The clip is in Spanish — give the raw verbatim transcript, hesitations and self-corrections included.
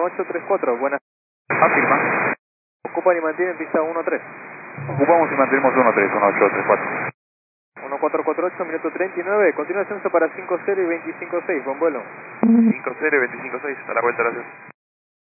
ocho tres cuatro, buenas. Afirma. Ocupan y mantienen pista uno tres. Ocupamos y mantenemos uno tres, uno ocho tres cuatro. uno cuatro cuatro ocho, minuto treinta y nueve. Continúa ascenso para cinco cero y veinticinco seis, buen vuelo. cinco cero y veinticinco seis, a la vuelta de la